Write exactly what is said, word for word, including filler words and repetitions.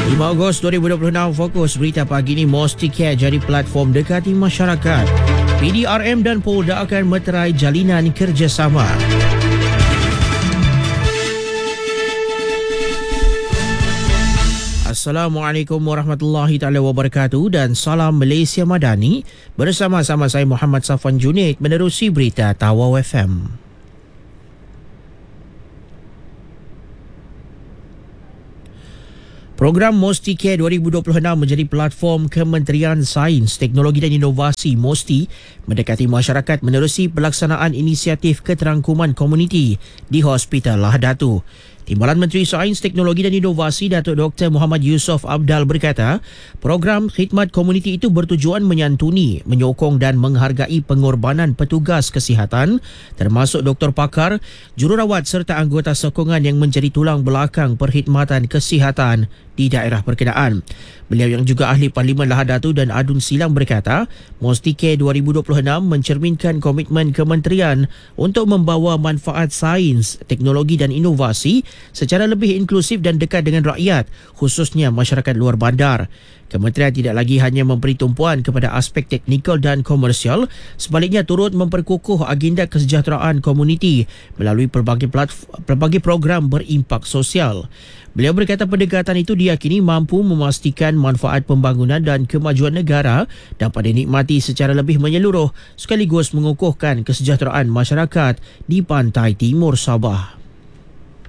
lima Ogos dua ribu dua puluh enam, fokus berita pagi ini, Mosticare jadi platform dekati masyarakat. P D R M dan Polda akan meterai jalinan kerjasama. Assalamualaikum warahmatullahi taala wabarakatuh dan salam Malaysia Madani. Bersama-sama saya Muhammad Safwan Junaid menerusi berita Tawau F M. Program Mosticare dua ribu dua puluh enam menjadi platform Kementerian Sains, Teknologi dan Inovasi MOSTI mendekati masyarakat menerusi pelaksanaan inisiatif keterangkuman komuniti di Hospital Lah Datu. Timbalan Menteri Sains, Teknologi dan Inovasi Datuk Doktor Muhammad Yusof Abdal berkata, program khidmat komuniti itu bertujuan menyantuni, menyokong dan menghargai pengorbanan petugas kesihatan termasuk doktor pakar, jururawat serta anggota sokongan yang menjadi tulang belakang perkhidmatan kesihatan di daerah berkenaan. Beliau yang juga ahli Parlimen Lah Datu dan Adun Silang berkata, Mosticare dua ribu dua puluh enam mencerminkan komitmen kementerian untuk membawa manfaat sains, teknologi dan inovasi secara lebih inklusif dan dekat dengan rakyat, khususnya masyarakat luar bandar. Kementerian tidak lagi hanya memberi tumpuan kepada aspek teknikal dan komersial, sebaliknya turut memperkukuh agenda kesejahteraan komuniti melalui pelbagai platform, pelbagai program berimpak sosial. Beliau berkata pendekatan itu diyakini mampu memastikan manfaat pembangunan dan kemajuan negara dapat dinikmati secara lebih menyeluruh sekaligus mengukuhkan kesejahteraan masyarakat di pantai timur Sabah.